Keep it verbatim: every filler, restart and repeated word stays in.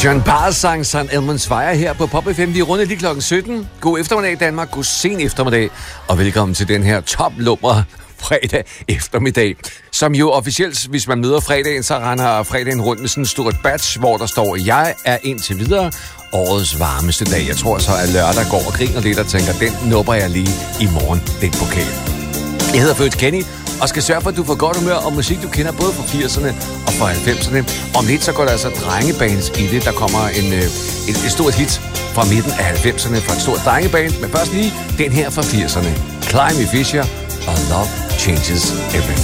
John Bars sang San Elmo's Fire her på Pop F M. Vi er rundet lige klokken sytten. God eftermiddag Danmark, god sen eftermiddag, og velkommen til den her toplumre fredag eftermiddag, som jo officielt, hvis man møder fredagen, så render fredagen rundt med sådan en stort badge, hvor der står, jeg er indtil videre årets varmeste dag. Jeg tror så, at lørdag går og griner lidt og tænker, den nupper jeg lige i morgen, den pokal. Jeg hedder Født Kenny, og skal sørge for, at du får godt humør og musik, du kender både fra firserne og fra halvfemserne. Om lidt så går der altså drengebands i det. Der kommer en, øh, et, et stort hit fra midten af halvfemserne fra et stort drengeband. Men først lige den her fra firserne. Climby Fisher og Love Changes Everything.